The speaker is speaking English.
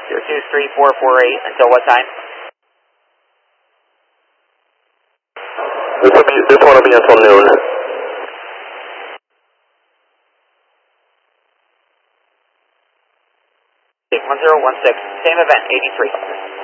023-448 until what time? This one will be until noon. 1016, same event, 83.